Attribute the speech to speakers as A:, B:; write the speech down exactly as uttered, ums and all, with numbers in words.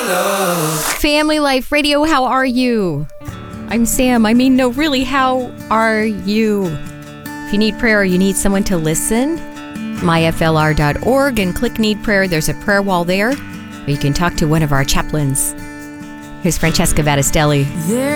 A: Family Life Radio, how are you? I'm Sam. I mean, no, really, how are you? If you need prayer or you need someone to listen, my f l r dot org and click Need Prayer. There's a prayer wall there, or you can talk to one of our chaplains. Here's Francesca Battistelli.